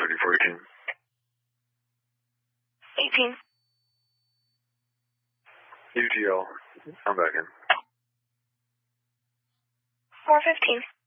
ready for 18. 18. UTL, I'm back in. 415.